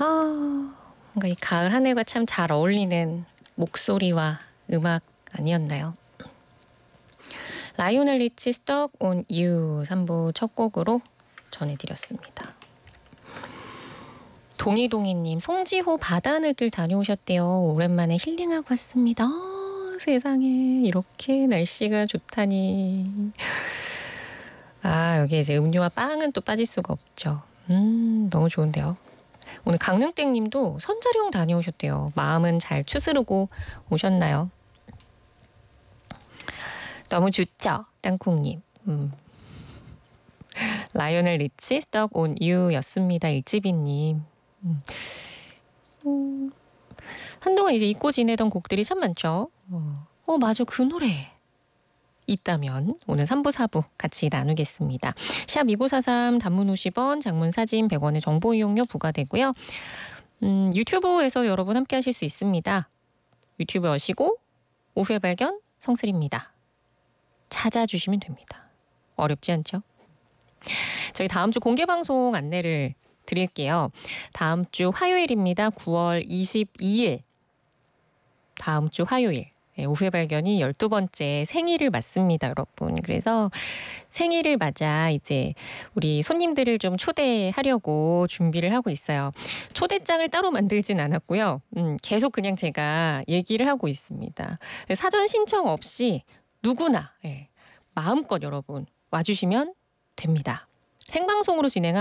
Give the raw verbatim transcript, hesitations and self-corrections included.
아, 뭔가 이 가을 하늘과 참 잘 어울리는 목소리와 음악 아니었나요? 라이오넬 리치 Stuck on You 삼 부 첫 곡으로 전해드렸습니다. 동이동이님, 송지호 바다하늘길 다녀오셨대요. 오랜만에 힐링하고 왔습니다. 아, 세상에 이렇게 날씨가 좋다니. 아, 여기 이제 음료와 빵은 또 빠질 수가 없죠. 음, 너무 좋은데요. 오늘 강릉땡님도 선자령 다녀오셨대요. 마음은 잘 추스르고 오셨나요? 너무 좋죠, 땅콩님. 음. 라이오넬 리치 Stuck on You 였습니다. 일지비님. 음. 음. 한동안 이제 잊고 지내던 곡들이 참 많죠. 어, 어 맞아, 그 노래 있다면 오늘 삼 부, 사 부 같이 나누겠습니다. 샵 이구사삼 단문 오십 원, 장문 사진 백 원의 정보 이용료 부과되고요. 음, 유튜브에서 여러분 함께 하실 수 있습니다. 유튜브 여시고 오후의 발견 성슬입니다. 찾아주시면 됩니다. 어렵지 않죠? 저희 다음 주 공개 방송 안내를 드릴게요. 다음 주 화요일입니다. 구월 이십이일. 다음 주 화요일. 네, 오후의 발견이 열두 번째 생일을 맞습니다, 여러분. 그래서 생일을 맞아 이제 우리 손님들을 좀 초대하려고 준비를 하고 있어요. 초대장을 따로 만들진 않았고요. 음, 계속 그냥 제가 얘기를 하고 있습니다. 사전 신청 없이 누구나 예, 마음껏 여러분 와주시면 됩니다. 생방송으로 진행한